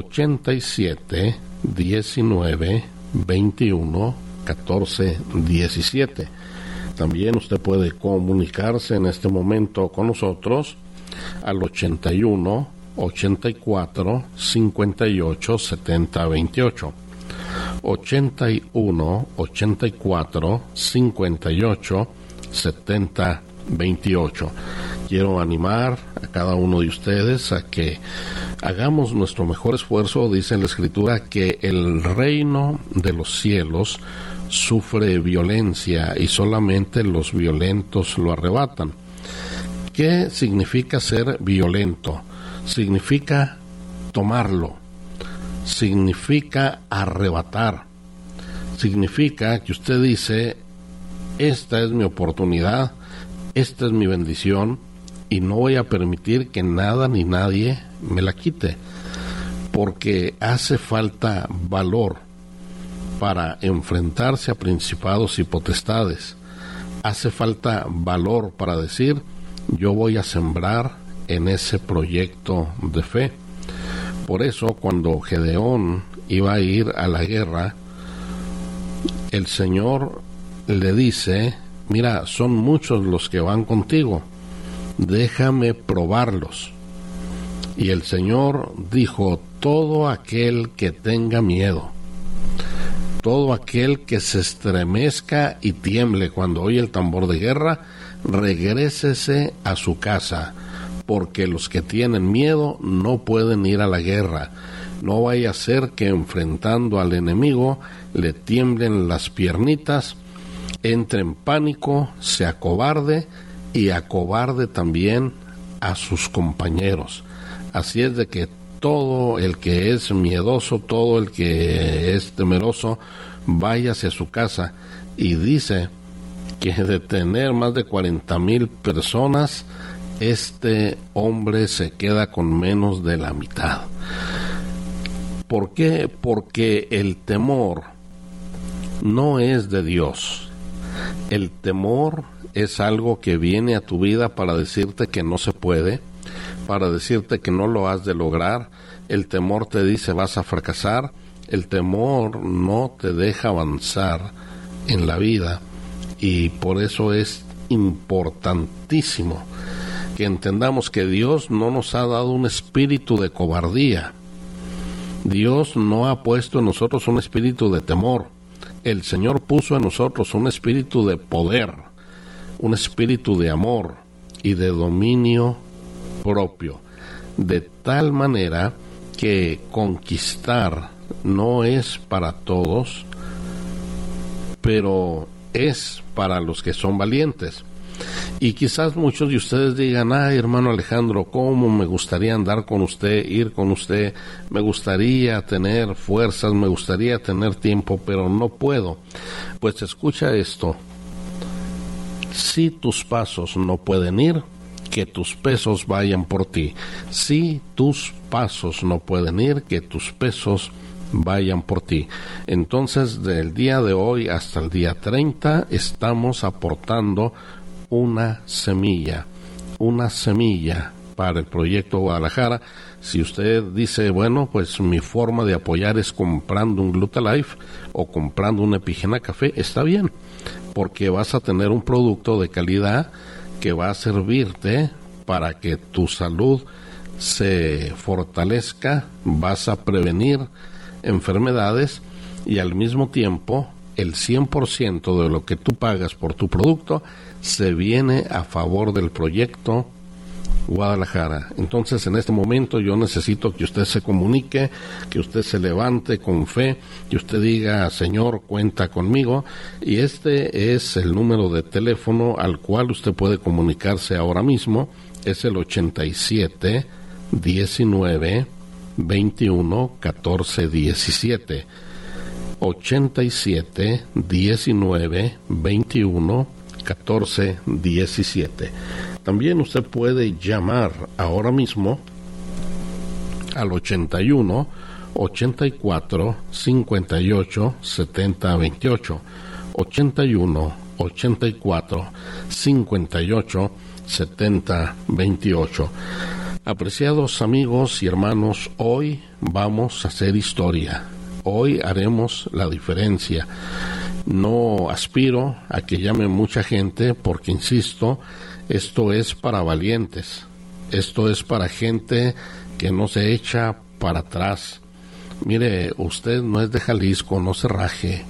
87 19 21 14 17. También usted puede comunicarse en este momento con nosotros al 81 84 58 70 28. 81 84 58 70 28. Quiero animar a cada uno de ustedes a que hagamos nuestro mejor esfuerzo. Dice en la Escritura que el reino de los cielos sufre violencia y solamente los violentos lo arrebatan. ¿Qué significa ser violento? Significa tomarlo, significa arrebatar, significa que usted dice: esta es mi oportunidad, esta es mi bendición y no voy a permitir que nada ni nadie me la quite, porque hace falta valor para enfrentarse a principados y potestades. Hace falta valor para decir: yo voy a sembrar en ese proyecto de fe. Por eso, cuando Gedeón iba a ir a la guerra, el Señor le dice: mira, son muchos los que van contigo, déjame probarlos. Y el Señor dijo: todo aquel que tenga miedo, todo aquel que se estremezca y tiemble cuando oye el tambor de guerra, regrésese a su casa, porque los que tienen miedo no pueden ir a la guerra. No vaya a ser que enfrentando al enemigo le tiemblen las piernitas, entre en pánico, se acobarde y acobarde también a sus compañeros. Así es de que todo el que es miedoso, todo el que es temeroso, váyase a su casa. Y dice que de tener más de 40,000 personas, este hombre se queda con menos de la mitad. ¿Por qué? Porque el temor no es de Dios. El temor es algo que viene a tu vida para decirte que no se puede, para decirte que no lo has de lograr. El temor te dice: vas a fracasar. El temor no te deja avanzar en la vida, y por eso es importantísimo que entendamos que Dios no nos ha dado un espíritu de cobardía. Dios no ha puesto en nosotros un espíritu de temor. El Señor puso en nosotros un espíritu de poder, un espíritu de amor y de dominio propio, de tal manera que conquistar no es para todos, pero es para los que son valientes. Y quizás muchos de ustedes digan: ay, hermano Alejandro, cómo me gustaría andar con usted, ir con usted, me gustaría tener fuerzas, me gustaría tener tiempo, pero no puedo. Pues escucha esto: si tus pasos no pueden ir, que tus pesos vayan por ti. Si tus pasos no pueden ir, que tus pesos vayan por ti. Entonces, del día de hoy hasta el día 30 estamos aportando una semilla para el proyecto Guadalajara. Si usted dice: bueno, pues mi forma de apoyar es comprando un Glutalife o comprando una Epigena Café, está bien, porque vas a tener un producto de calidad que va a servirte para que tu salud se fortalezca, vas a prevenir enfermedades y al mismo tiempo el 100% de lo que tú pagas por tu producto se viene a favor del proyecto Guadalajara. Entonces, en este momento yo necesito que usted se comunique, que usted se levante con fe, que usted diga: Señor, cuenta conmigo. Y este es el número de teléfono al cual usted puede comunicarse ahora mismo. Es el 87 19 21 14 17. 87 19 21 14 17. También usted puede llamar ahora mismo al 81 84 58 70 28. 81 84 58 70 28. Apreciados amigos y hermanos, hoy vamos a hacer historia. Hoy haremos la diferencia. No aspiro a que llame mucha gente porque, insisto, esto es para valientes. Esto es para gente que no se echa para atrás. Mire, usted no es de Jalisco, no se raje.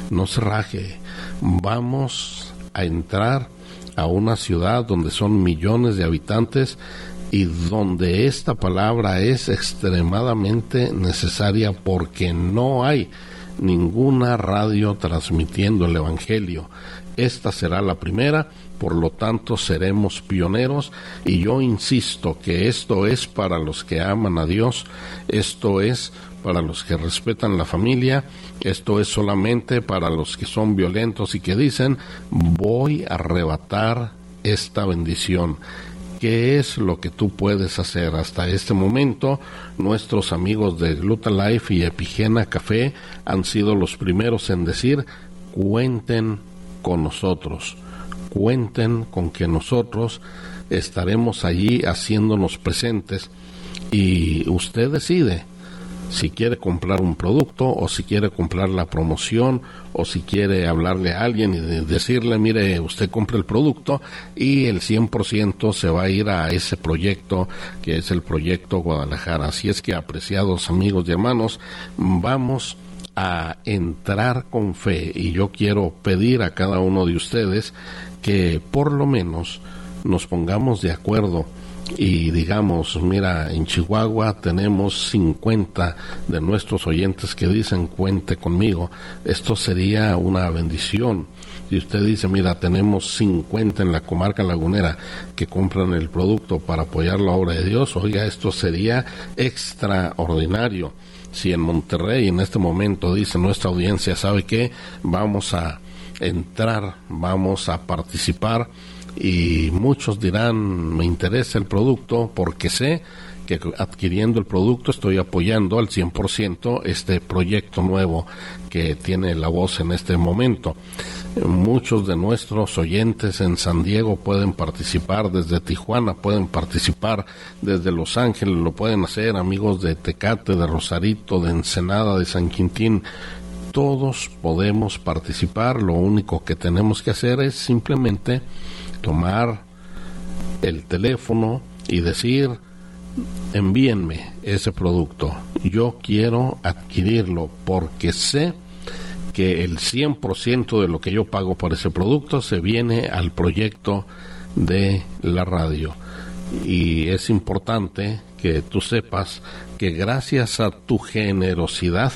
Vamos a entrar a una ciudad donde son millones de habitantes y donde esta palabra es extremadamente necesaria porque no hay ninguna radio transmitiendo el Evangelio. Esta será la primera, por lo tanto seremos pioneros, y yo insisto que esto es para los que aman a Dios, esto es para los que respetan la familia, esto es solamente para los que son violentos y que dicen: voy a arrebatar esta bendición. ¿Qué es lo que tú puedes hacer? Hasta este momento, nuestros amigos de Glutalife y Epigena Café han sido los primeros en decir: cuenten con nosotros, cuenten con que nosotros estaremos allí haciéndonos presentes, y usted decide si quiere comprar un producto o si quiere comprar la promoción o si quiere hablarle a alguien y decirle: mire, usted compra el producto y el 100% se va a ir a ese proyecto que es el Proyecto Guadalajara. Así es que, apreciados amigos y hermanos, vamos a entrar con fe, y yo quiero pedir a cada uno de ustedes que por lo menos nos pongamos de acuerdo y digamos: mira, en Chihuahua tenemos 50 de nuestros oyentes que dicen: cuente conmigo. Esto sería una bendición. Si usted dice: mira, tenemos 50 en la comarca lagunera que compran el producto para apoyar la obra de Dios, oiga, esto sería extraordinario. Si en Monterrey en este momento dice nuestra audiencia: ¿sabe qué? Vamos a entrar, vamos a participar, y muchos dirán: me interesa el producto porque sé que adquiriendo el producto estoy apoyando al 100% este proyecto nuevo que tiene La Voz en este momento. Muchos de nuestros oyentes en San Diego pueden participar, desde Tijuana pueden participar, desde Los Ángeles lo pueden hacer, amigos de Tecate, de Rosarito, de Ensenada, de San Quintín. Todos podemos participar. Lo único que tenemos que hacer es simplemente tomar el teléfono y decir: envíenme ese producto, yo quiero adquirirlo porque sé que el 100% de lo que yo pago por ese producto se viene al proyecto de la radio. Y es importante que tú sepas que gracias a tu generosidad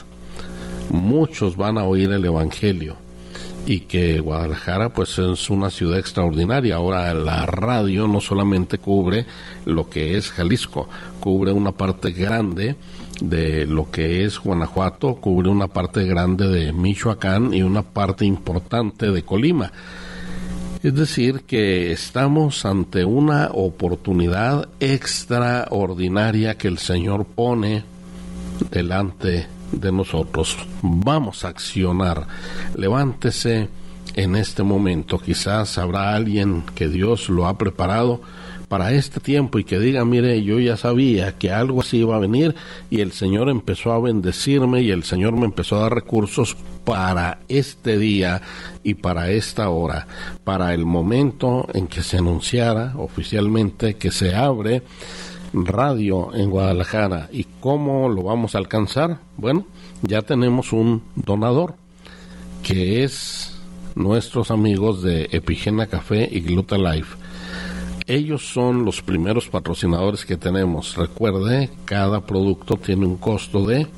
muchos van a oír el Evangelio, y que Guadalajara pues es una ciudad extraordinaria. Ahora la radio no solamente cubre lo que es Jalisco, cubre una parte grande de lo que es Guanajuato, cubre una parte grande de Michoacán y una parte importante de Colima. Es decir, que estamos ante una oportunidad extraordinaria que el Señor pone delante de nosotros. Vamos a accionar. Levántese en este momento. Quizás habrá alguien que Dios lo ha preparado para este tiempo y que diga: mire, yo ya sabía que algo así iba a venir, y el Señor empezó a bendecirme, y el Señor me empezó a dar recursos para este día y para esta hora, para el momento en que se anunciara oficialmente que se abre radio en Guadalajara. ¿Y cómo lo vamos a alcanzar? Bueno, ya tenemos un donador, que es nuestros amigos de Epigena Café y Glutalife. Ellos son los primeros patrocinadores que tenemos. Recuerde, cada producto tiene un costo de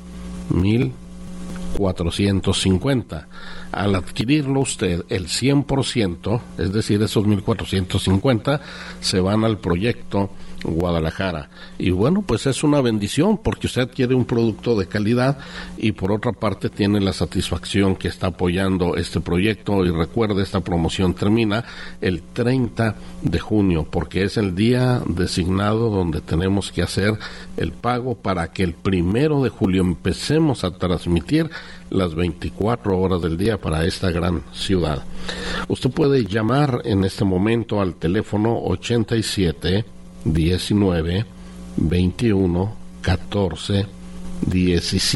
1,450. Al adquirirlo usted, el 100%, es decir, esos 1,450 se van al proyecto Guadalajara. Y bueno, pues es una bendición porque usted adquiere un producto de calidad y por otra parte tiene la satisfacción que está apoyando este proyecto. Y recuerde, esta promoción termina el 30 de junio porque es el día designado donde tenemos que hacer el pago para que el 1 de julio empecemos a transmitir las 24 horas del día para esta gran ciudad. Usted puede llamar en este momento al teléfono 87 19 21 14 17.